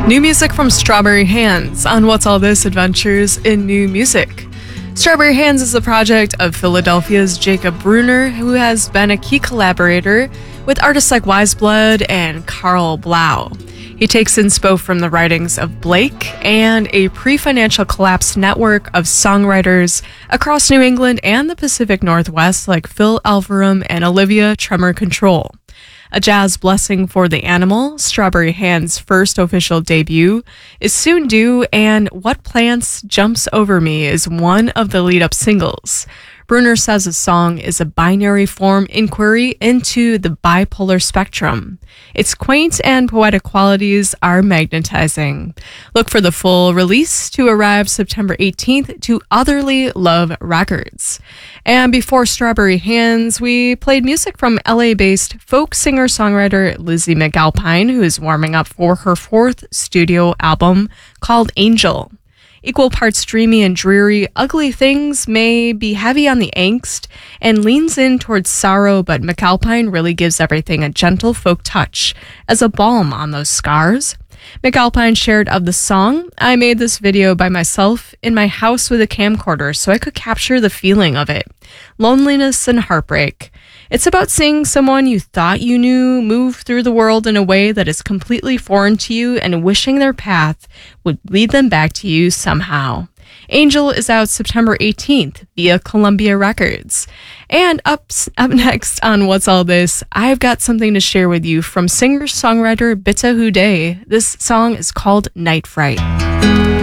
New music from Strawberry Hands on What's All This Adventures in New Music. Strawberry Hands is the project of Philadelphia's Jacob Bruner, who has been a key collaborator with artists like Weyes Blood and Carl Blau. He takes inspo from the writings of Blake and a pre-financial collapse network of songwriters across New England and the Pacific Northwest like Phil Elverum and Olivia Tremor Control. A jazz blessing for the animal, Strawberry Hands' first official debut is soon due, and What Plants Jumps Over Me is one of the lead-up singles. Bruner says the song is a binary form inquiry into the bipolar spectrum. Its quaint and poetic qualities are magnetizing. Look for the full release to arrive September 18th to Otherly Love Records. And before Strawberry Hands, we played music from LA-based folk singer-songwriter Lizzie McAlpine, who is warming up for her fourth studio album called Angel. Equal parts dreamy and dreary, Ugly Things may be heavy on the angst and leans in towards sorrow, but McAlpine really gives everything a gentle folk touch as a balm on those scars. McAlpine shared of the song, "I made this video by myself in my house with a camcorder so I could capture the feeling of it. Loneliness and heartbreak. It's about seeing someone you thought you knew move through the world in a way that is completely foreign to you and wishing their path would lead them back to you somehow." Angel is out September 18th via Columbia Records. And up next on What's All This, I've got something to share with you from singer-songwriter Bitta Hude. This song is called Night Fright.